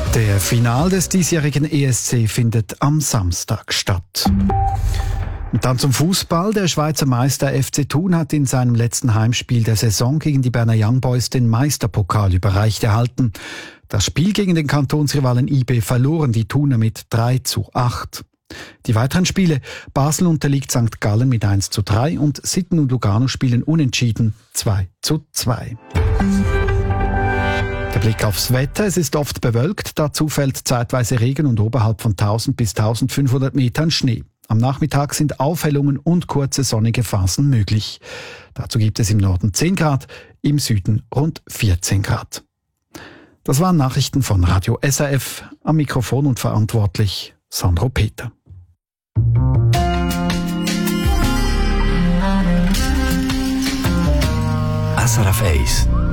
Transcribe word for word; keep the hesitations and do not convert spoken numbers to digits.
Der Final des diesjährigen E S C findet am Samstag statt. Und dann zum Fußball. Der Schweizer Meister F C Thun hat in seinem letzten Heimspiel der Saison gegen die Berner Young Boys den Meisterpokal überreicht erhalten. Das Spiel gegen den Kantonsrivalen I B verloren die Thuner mit drei zu acht. Die weiteren Spiele: Basel unterliegt Sankt Gallen mit eins zu drei und Sitten und Lugano spielen unentschieden zwei zu zwei. Der Blick aufs Wetter. Es ist oft bewölkt, dazu fällt zeitweise Regen und oberhalb von tausend bis eintausendfünfhundert Metern Schnee. Am Nachmittag sind Aufhellungen und kurze sonnige Phasen möglich. Dazu gibt es im Norden zehn Grad, im Süden rund vierzehn Grad. Das waren Nachrichten von Radio S R F. Am Mikrofon und verantwortlich Sandro Peter. S R F eins